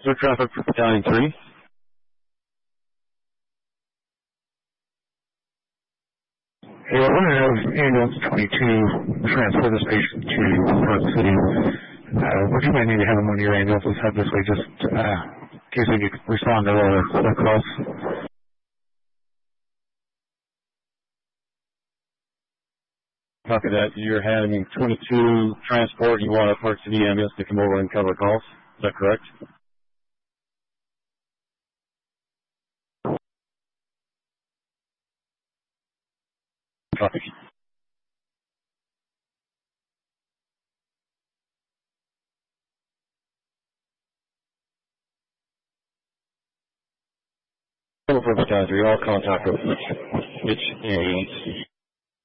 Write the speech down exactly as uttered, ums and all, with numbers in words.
Sir, traffic for Battalion three. Hey, we're going to have ambulance twenty-two transfer this patient to Park City. Uh, would you mind maybe having one of your ambulances head this way just uh, in case we could respond to all the calls? Copy that. You're having twenty-two transport. You want a Park City ambulance to come over and cover calls. Is that correct? Copy. For Battalion three, all contact with each ambulance.